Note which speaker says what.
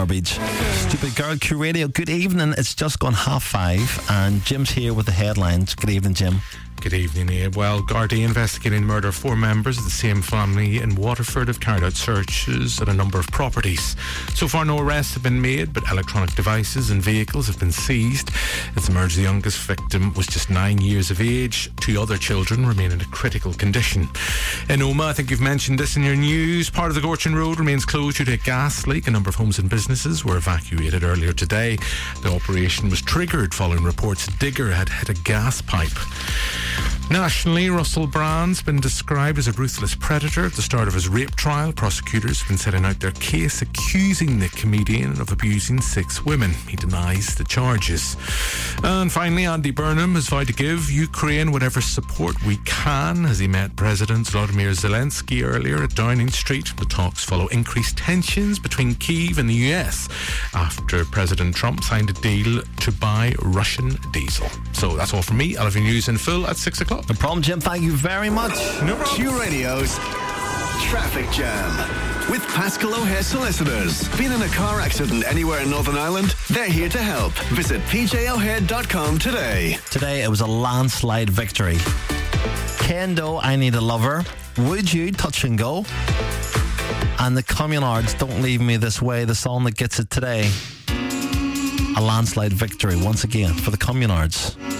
Speaker 1: garbage. Stupid Girl, Q Radio. Good evening. It's just gone 5:30 and Jim's here with the headlines. Good evening, Jim.
Speaker 2: Good evening, Abe. Well, Gardaí investigating the murder of 4 members of the same family in Waterford have carried out searches at a number of properties. So far, no arrests have been made, but electronic devices and vehicles have been seized. It's emerged the youngest victim was just 9 years of age. 2 other children remain in a critical condition. In Omagh, I think you've mentioned this in your news, part of the Gorchin Road remains closed due to a gas leak. A number of homes and businesses were evacuated earlier today. The operation was triggered following reports a digger had hit a gas pipe. Nationally, Russell Brand's been described as a ruthless predator. At the start of his rape trial, prosecutors have been setting out their case accusing the comedian of abusing 6 women. He denies the charges. And finally, Andy Burnham has vowed to give Ukraine whatever support we can as he met President Volodymyr Zelensky earlier at Downing Street. The talks follow increased tensions between Kyiv and the US after President Trump signed a deal to buy Russian diesel. So that's all from me. I'll have your news in full at 6 o'clock.
Speaker 1: No problem, Jim. Thank you very much.
Speaker 2: No problem.
Speaker 3: Q Radio's Traffic Jam with Pascal O'Hare Solicitors. Been in a car accident anywhere in Northern Ireland? They're here to help. Visit pjohare.com today.
Speaker 1: Today it was a landslide victory. Kendo, I Need a Lover. Would You, Touch and Go. And the Communards, Don't Leave Me This Way, the song that gets it today. A landslide victory once again for the Communards.